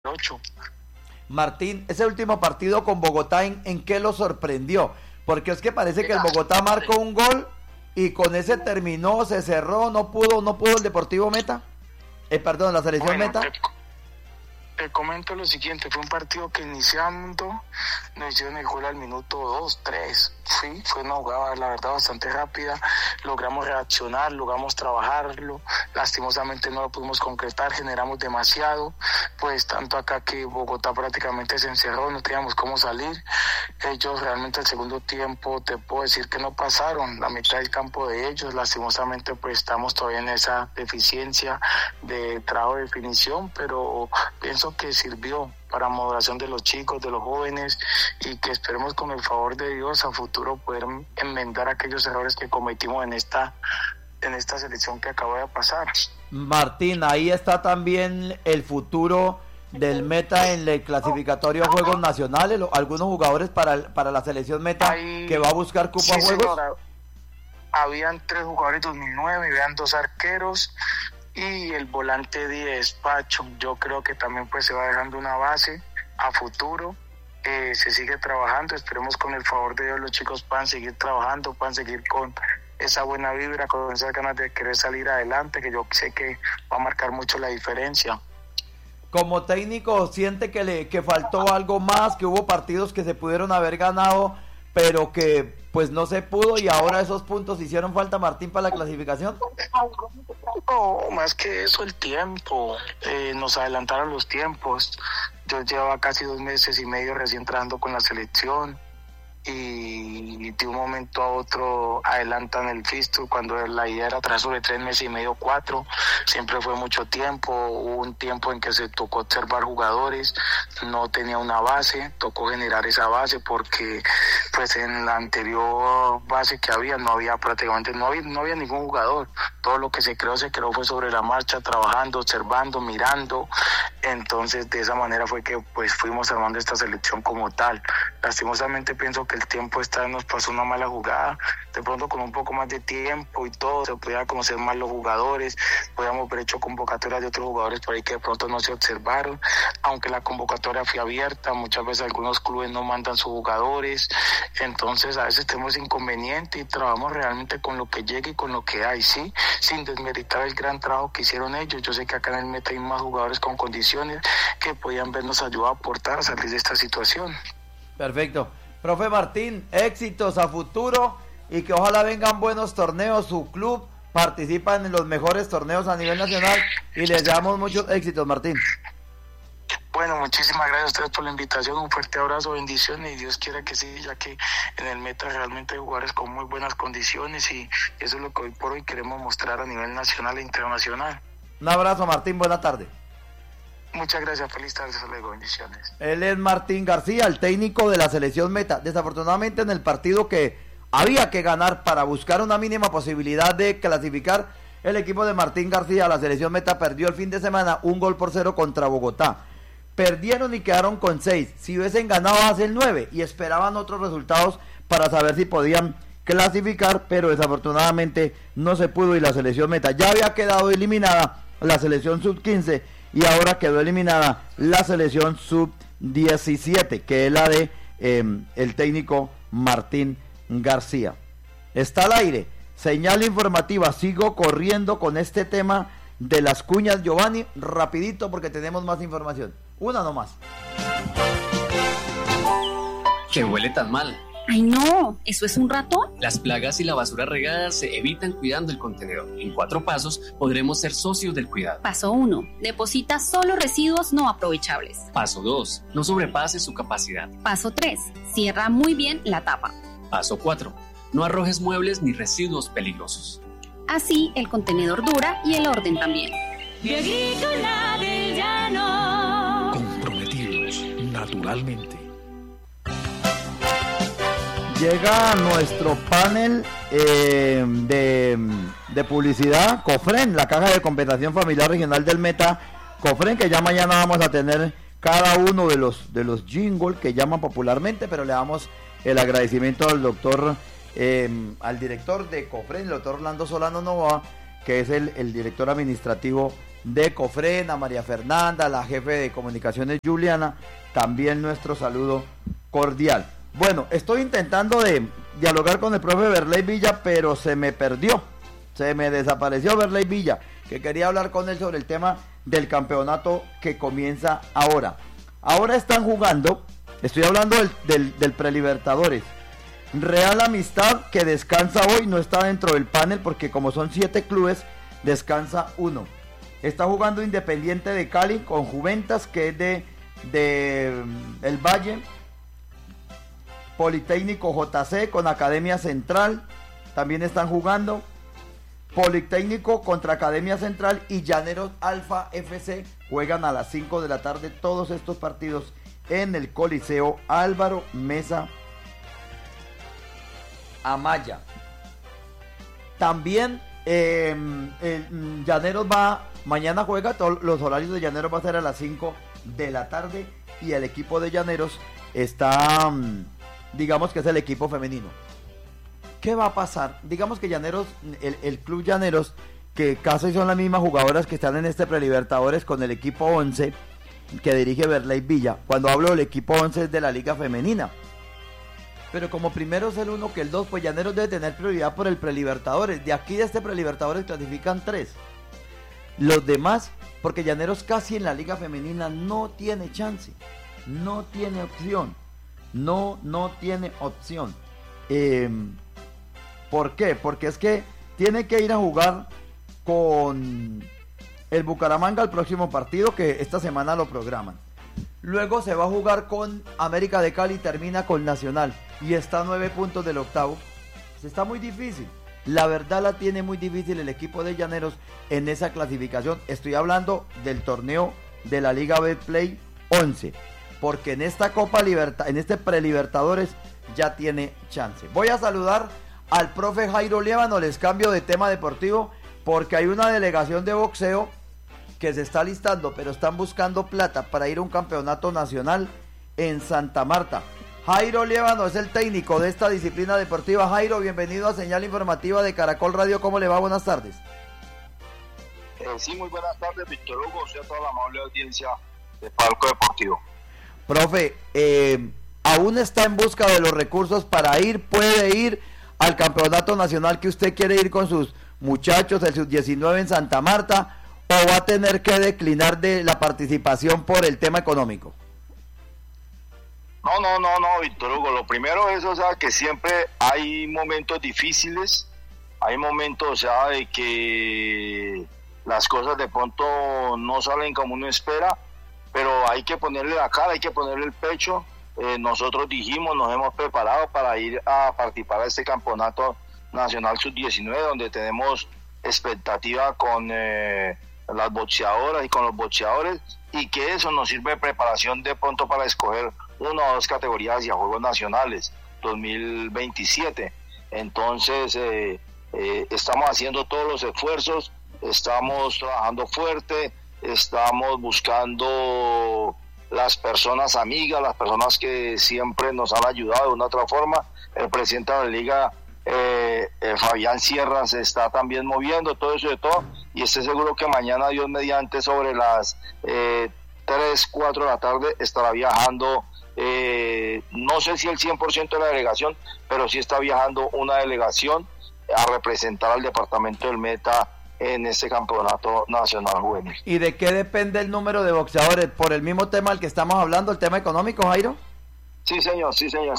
8. Martín, ese último partido con Bogotá, ¿en qué lo sorprendió? Porque es que parece que el Bogotá marcó un gol y con ese terminó, se cerró, no pudo el Deportivo Meta. Perdón, la selección Meta. Te comento lo siguiente, fue un partido que iniciando nos hicieron el gol al minuto 2, 3, sí, fue una jugada la verdad bastante rápida, logramos reaccionar, logramos trabajarlo, lastimosamente no lo pudimos concretar, generamos demasiado, pues tanto acá que Bogotá prácticamente se encerró, no teníamos cómo salir, ellos realmente el segundo tiempo te puedo decir que no pasaron la mitad del campo de ellos, lastimosamente pues estamos todavía en esa deficiencia de trabajo de definición, pero pienso que sirvió para moderación de los chicos, de los jóvenes y que esperemos con el favor de Dios a futuro poder enmendar aquellos errores que cometimos en esta selección que acaba de pasar. Martín, ahí está también el futuro del Meta en el clasificatorio a Juegos Nacionales, algunos jugadores para la selección Meta que va a buscar cupo a Juegos. Señora, habían 3 jugadores 2009, habían 2 arqueros y el volante 10, Pacho, yo creo que también pues se va dejando una base a futuro, se sigue trabajando, esperemos con el favor de Dios los chicos puedan seguir trabajando, puedan seguir con esa buena vibra, con esas ganas de querer salir adelante, que yo sé que va a marcar mucho la diferencia. Como técnico, ¿siente que faltó algo más, que hubo partidos que se pudieron haber ganado, pero que pues no se pudo y ahora esos puntos hicieron falta, Martín, para la clasificación? No, más que eso, el tiempo, nos adelantaron los tiempos. Yo llevaba casi 2 meses y medio recién entrando con la selección y de un momento a otro adelantan el fixture cuando la idea era atrás sobre 3 meses y medio, 4, siempre fue mucho tiempo, hubo un tiempo en que se tocó observar jugadores, no tenía una base, tocó generar esa base porque pues en la anterior base que había no había prácticamente, no había ningún jugador, todo lo que se creó fue sobre la marcha, trabajando, observando, mirando, entonces de esa manera fue que pues fuimos armando esta selección como tal. Lastimosamente pienso que el tiempo esta vez nos pasó una mala jugada, de pronto con un poco más de tiempo y todo, se podía conocer más los jugadores, podíamos haber hecho convocatorias de otros jugadores por ahí que de pronto no se observaron, aunque la convocatoria fue abierta, muchas veces algunos clubes no mandan sus jugadores, entonces a veces tenemos inconveniente y trabajamos realmente con lo que llegue y con lo que hay, sí, sin desmeritar el gran trabajo que hicieron ellos. Yo sé que acá en el Meta hay más jugadores con condiciones que podían vernos ayudar a aportar a salir de esta situación. Perfecto. Profe Martín, éxitos a futuro y que ojalá vengan buenos torneos. Su club participa en los mejores torneos a nivel nacional y les damos muchos éxitos, Martín. Bueno, muchísimas gracias a ustedes por la invitación, un fuerte abrazo, bendiciones y Dios quiera que sí, ya que en el Meta realmente hay jugadores con muy buenas condiciones y eso es lo que hoy por hoy queremos mostrar a nivel nacional e internacional. Un abrazo, Martín, buena tarde. Muchas gracias, feliz tarde, hasta luego, bendiciones. Él es Martín García, el técnico de la selección Meta. Desafortunadamente en el partido que había que ganar para buscar una mínima posibilidad de clasificar, el equipo de Martín García, la selección Meta, perdió el fin de semana 1-0 contra Bogotá. Perdieron y quedaron con 6. Si hubiesen ganado hace el 9 y esperaban otros resultados para saber si podían clasificar, pero desafortunadamente no se pudo y la selección Meta ya había quedado eliminada, la selección sub-15, y ahora quedó eliminada la selección sub-17, que es la de el técnico Martín García. Está al aire, señal informativa, sigo corriendo con este tema de las cuñas, Giovanni, rapidito porque tenemos más información. Una nomás. ¿Qué huele tan mal? ¡Ay no! ¿Eso es un ratón? Las plagas y la basura regada se evitan cuidando el contenedor. En 4 pasos podremos ser socios del cuidado. Paso 1. Deposita solo residuos no aprovechables. Paso 2. No sobrepase su capacidad. Paso 3. Cierra muy bien la tapa. Paso 4. No arrojes muebles ni residuos peligrosos. Así el contenedor dura y el orden también. Agrícola del Llano. Comprometidos naturalmente. Llega nuestro panel de publicidad, Cofren, la Caja de Compensación Familiar Regional del Meta, Cofren, que ya mañana vamos a tener cada uno de los jingles que llaman popularmente, pero le damos el agradecimiento al doctor, al director de Cofren, el doctor Orlando Solano Novoa, que es el director administrativo de Cofren, a María Fernanda, la jefe de comunicaciones Juliana, también nuestro saludo cordial. Bueno, estoy intentando de dialogar con el profe Berley Villa, pero se me perdió, se me desapareció Berley Villa, que quería hablar con él sobre el tema del campeonato que comienza ahora. Ahora están jugando, estoy hablando del Prelibertadores. Real Amistad, que descansa hoy, no está dentro del panel porque como son 7 clubes, descansa uno. Está jugando Independiente de Cali con Juventas, que es de el Valle. Politécnico JC con Academia Central, también están jugando. Politécnico contra Academia Central y Llaneros Alfa FC juegan a las 5 de la tarde todos estos partidos en el Coliseo Álvaro Mesa Amaya. También Llaneros mañana juega, todos los horarios de Llaneros va a ser a las 5 de la tarde y el equipo de Llaneros está, digamos que es el equipo femenino. ¿Qué va a pasar? Digamos que Llaneros, el club Llaneros, que casi son las mismas jugadoras que están en este Prelibertadores con el equipo 11 que dirige Berley Villa. Cuando hablo del equipo 11 es de la liga femenina. Pero como primero es el 1 que el 2, pues Llaneros debe tener prioridad por el Prelibertadores. De aquí de este Prelibertadores clasifican 3. Los demás, porque Llaneros casi en la liga femenina no tiene chance. No tiene opción. No tiene opción. ¿Por qué? Porque es que tiene que ir a jugar con el Bucaramanga el próximo partido, que esta semana lo programan. Luego se va a jugar con América de Cali, termina con Nacional y está a 9 puntos del octavo. Está muy difícil. La verdad la tiene muy difícil el equipo de Llaneros en esa clasificación. Estoy hablando del torneo de la Liga Betplay 11. Porque en esta Copa Libertad, en este Prelibertadores ya tiene chance. Voy a saludar al profe Jairo Liévano, les cambio de tema deportivo porque hay una delegación de boxeo que se está listando, pero están buscando plata para ir a un campeonato nacional en Santa Marta. Jairo Liévano es el técnico de esta disciplina deportiva. Jairo, bienvenido a Señal Informativa de Caracol Radio. ¿Cómo le va? Buenas tardes. Sí, muy buenas tardes, Víctor Hugo, y a toda la amable audiencia de Palco Deportivo. Profe, aún está en busca de los recursos para ir, puede ir al campeonato nacional que usted quiere ir con sus muchachos, el sub-19 en Santa Marta, o va a tener que declinar de la participación por el tema económico. No, Víctor Hugo, lo primero es, o sea, que siempre hay momentos difíciles, hay momentos, o sea, de que las cosas de pronto no salen como uno espera, pero hay que ponerle la cara, hay que ponerle el pecho. Nosotros dijimos, nos hemos preparado para ir a participar a este campeonato nacional sub-19, donde tenemos expectativa con las boxeadoras y con los boxeadores, y que eso nos sirve de preparación de pronto para escoger 1 o 2 categorías hacia Juegos Nacionales 2027. Entonces estamos haciendo todos los esfuerzos, estamos trabajando fuerte, estamos buscando las personas amigas, las personas que siempre nos han ayudado de una u otra forma. El presidente de la liga, Fabián Sierra, se está también moviendo, todo eso y de todo, y estoy seguro que mañana, Dios mediante, sobre las 3, 4 de la tarde estará viajando, no sé si el 100% de la delegación, pero sí está viajando una delegación a representar al departamento del Meta en este campeonato nacional juvenil. ¿Y de qué depende el número de boxeadores? ¿Por el mismo tema del que estamos hablando, el tema económico, Jairo? Sí, señor,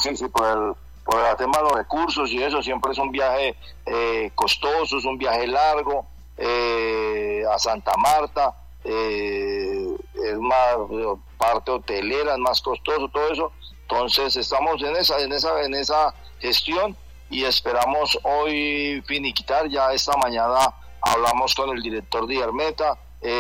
por el tema de los recursos y eso. Siempre es un viaje costoso, es un viaje largo a Santa Marta, es más parte hotelera, es más costoso, todo eso. Entonces estamos en esa gestión y esperamos hoy finiquitar. Ya esta mañana hablamos con el director de Hermeta,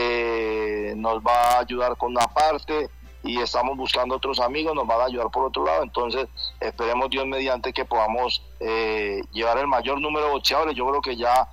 nos va a ayudar con una parte y estamos buscando otros amigos, nos van a ayudar por otro lado. Entonces esperemos, Dios mediante, que podamos llevar el mayor número de boxeadores. Yo creo que ya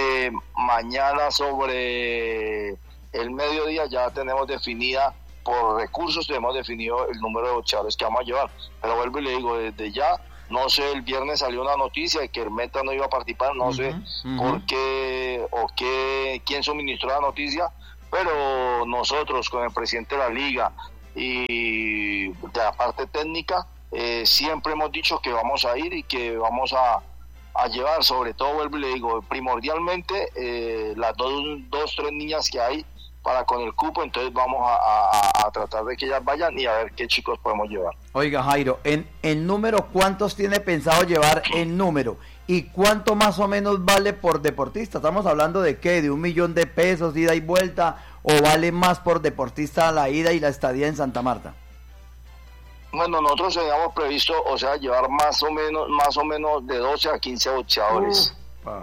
mañana sobre el mediodía ya tenemos definida, por recursos tenemos definido el número de boxeadores que vamos a llevar. Pero vuelvo y le digo, desde ya, no sé, el viernes salió una noticia de que Hermeta no iba a participar, no sé por qué o quién suministró la noticia, pero nosotros con el presidente de la liga y de la parte técnica siempre hemos dicho que vamos a ir y que vamos a llevar, sobre todo, vuelvo y le digo, primordialmente las dos, tres niñas que hay para con el cupo, entonces vamos a tratar de que ellas vayan y a ver qué chicos podemos llevar. Oiga, Jairo, en número, ¿cuántos tiene pensado llevar en número? ¿Y cuánto más o menos vale por deportista? ¿Estamos hablando de qué? ¿De 1 millón de pesos, ida y vuelta? ¿O vale más por deportista la ida y la estadía en Santa Marta? Bueno, nosotros teníamos previsto, llevar más o menos de 12 a 15 boxeadores. Wow.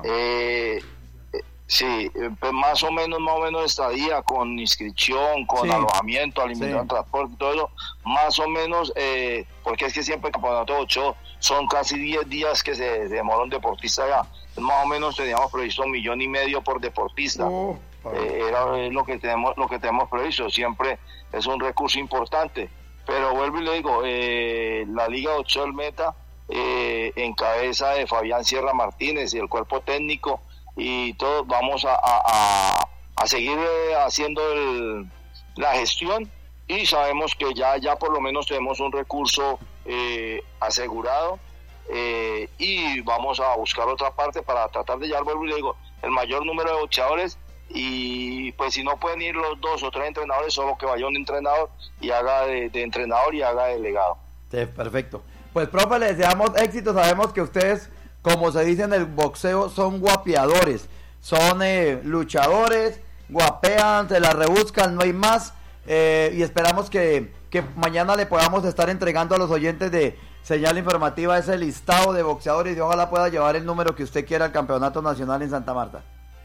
Sí, pues más o menos estadía con inscripción, con alojamiento, alimentación, transporte, todo eso, más o menos, porque es que siempre el campeonato de 8 son casi 10 días que se demora un deportista allá. Más o menos teníamos previsto 1,5 millones por deportista. Era lo que tenemos previsto. Siempre es un recurso importante, pero vuelvo y le digo, la Liga 8 del Meta, en cabeza de Fabián Sierra Martínez y el cuerpo técnico y todos, vamos a seguir haciendo la gestión, y sabemos que ya por lo menos tenemos un recurso asegurado, y vamos a buscar otra parte para tratar de llevar, vuelvo y le digo, el mayor número de boxeadores, y pues si no pueden ir los 2 o 3 entrenadores, solo que vaya un entrenador y haga de entrenador y haga de delegado. Sí, perfecto. Pues, profe, le deseamos éxito. Sabemos que ustedes, como se dice en el boxeo, son guapeadores, son luchadores, guapean, se la rebuscan, no hay más, y esperamos que mañana le podamos estar entregando a los oyentes de Señal Informativa ese listado de boxeadores, y ojalá pueda llevar el número que usted quiera al campeonato nacional en Santa Marta.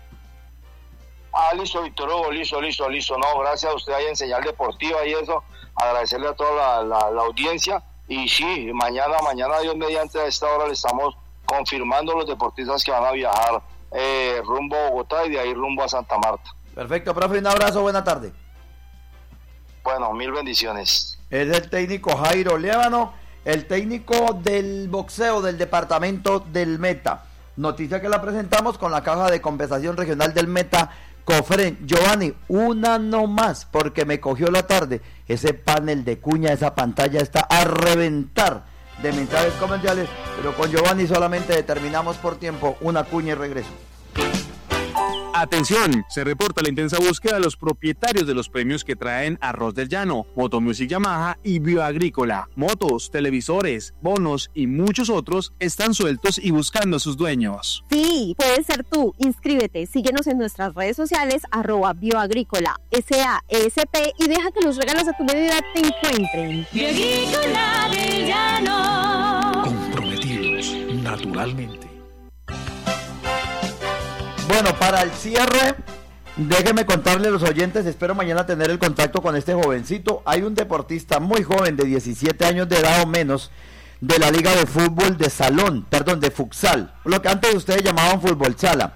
Listo, Víctor Hugo, listo. No, gracias a usted ahí en Señal Deportiva y eso, agradecerle a toda la audiencia, y sí, mañana Dios mediante, a esta hora le estamos confirmando los deportistas que van a viajar rumbo a Bogotá y de ahí rumbo a Santa Marta. Perfecto, profe, un abrazo, buena tarde. Bueno, 1000 bendiciones. Es el técnico Jairo Líbano, el técnico del boxeo del departamento del Meta. Noticia que la presentamos con la caja de compensación regional del Meta, Cofren. Giovanni, una no más, porque me cogió la tarde. Ese panel de cuña, esa pantalla está a reventar de mensajes comerciales, pero con Giovanni solamente determinamos por tiempo una cuña y regreso. Atención, se reporta la intensa búsqueda de los propietarios de los premios que traen Arroz del Llano, Motomusic Yamaha y Bioagrícola. Motos, televisores, bonos y muchos otros están sueltos y buscando a sus dueños. Sí, puedes ser tú. Inscríbete, síguenos en nuestras redes sociales, @Bioagrícola, SAESP, y deja que los regalos a tu medida te encuentren. Bioagrícola del Llano. Comprometidos naturalmente. Bueno, para el cierre, déjenme contarle a los oyentes, espero mañana tener el contacto con este jovencito. Hay un deportista muy joven de 17 años de edad o menos de la Liga de Fútbol de Salón, de futsal, lo que antes ustedes llamaban fútbol sala.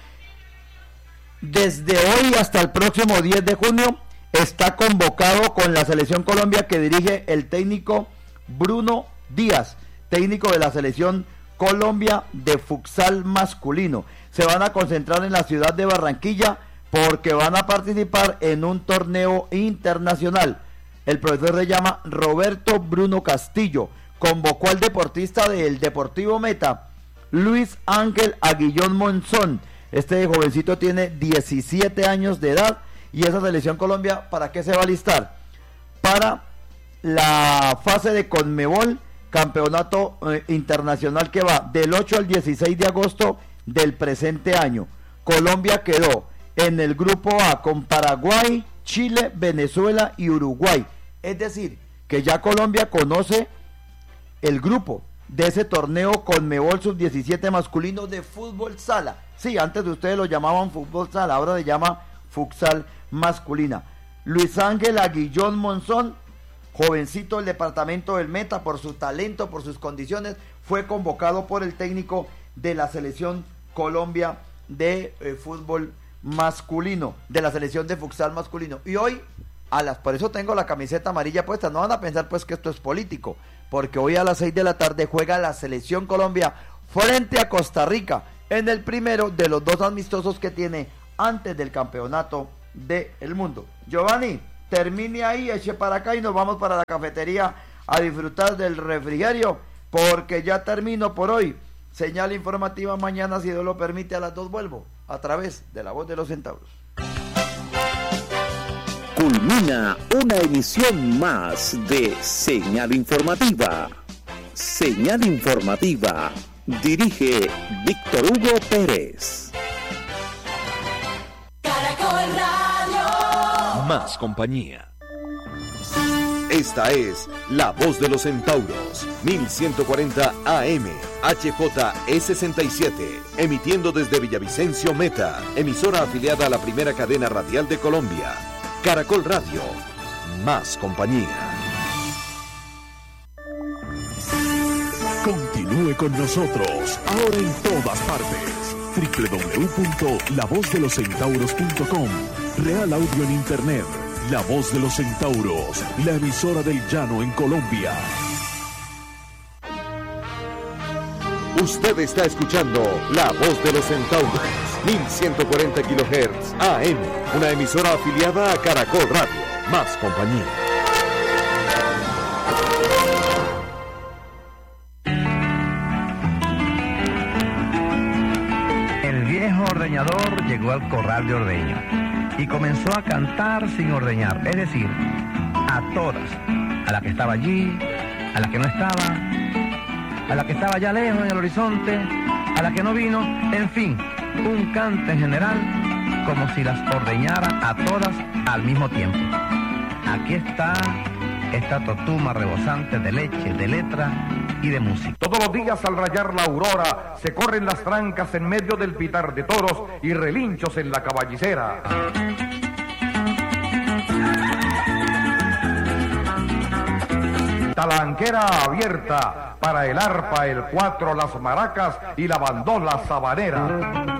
Desde hoy hasta el próximo 10 de junio está convocado con la Selección Colombia que dirige el técnico Bruno Díaz, técnico de la Selección Colombia de futsal masculino. Se van a concentrar en la ciudad de Barranquilla porque van a participar en un torneo internacional. El profesor se llama Roberto Bruno Castillo. Convocó al deportista del Deportivo Meta, Luis Ángel Aguillón Monzón. Este jovencito tiene 17 años de edad, y esa Selección Colombia, ¿para qué se va a alistar? Para la fase de Conmebol, campeonato internacional que va del 8 al 16 de agosto del presente año. Colombia quedó en el grupo A con Paraguay, Chile, Venezuela y Uruguay. Es decir, que ya Colombia conoce el grupo de ese torneo Conmebol Sub-17 masculino de fútbol sala. Sí, antes de ustedes lo llamaban fútbol sala, ahora se llama futsal masculina. Luis Ángel Aguillón Monzón, jovencito del departamento del Meta, por su talento, por sus condiciones, fue convocado por el técnico de la Selección Colombia de fútbol masculino, de la selección de futsal masculino. Y hoy, por eso tengo la camiseta amarilla puesta, no van a pensar pues que esto es político, porque hoy a las 6 de la tarde juega la Selección Colombia frente a Costa Rica, en el primero de los 2 amistosos que tiene antes del campeonato del mundo. Giovanni, termine ahí, eche para acá y nos vamos para la cafetería a disfrutar del refrigerio, porque ya termino por hoy. Señal informativa mañana, si Dios lo permite, a las 2 vuelvo, a través de La Voz de los Centauros. Culmina una emisión más de Señal Informativa. Señal Informativa. Dirige Víctor Hugo Pérez. Caracol Radio. Más compañía. Esta es La Voz de los Centauros, 1140 AM, HJE67, emitiendo desde Villavicencio Meta, emisora afiliada a la primera cadena radial de Colombia. Caracol Radio, más compañía. Continúe con nosotros, ahora en todas partes. www.lavozdeloscentauros.com. Real Audio en Internet. La Voz de los Centauros, la emisora del llano en Colombia. Usted está escuchando La Voz de los Centauros, 1140 kHz AM, una emisora afiliada a Caracol Radio, más compañía. El viejo ordeñador llegó al corral de ordeño y comenzó a cantar sin ordeñar, es decir, a todas, a la que estaba allí, a la que no estaba, a la que estaba allá lejos en el horizonte, a la que no vino, en fin, un cante en general, como si las ordeñara a todas al mismo tiempo. Aquí está esta totuma rebosante de leche, de letra y de música. Todos los días al rayar la aurora se corren las trancas en medio del pitar de toros y relinchos en la caballicera. Talanquera abierta para el arpa, el cuatro, las maracas y la bandola sabanera.